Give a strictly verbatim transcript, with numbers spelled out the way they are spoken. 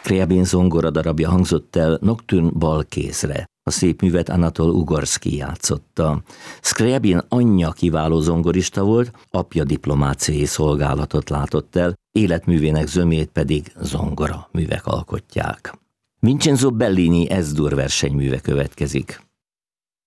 Skriabin zongora darabja hangzott el Nocturne bal kézre. A szép művet Anatol Ugorszky játszotta. Skriabin anyja kiváló zongorista volt, apja diplomáciai szolgálatot látott el, életművének zömét pedig zongora művek alkotják. Vincenzo Bellini Ez-dur versenyműve következik.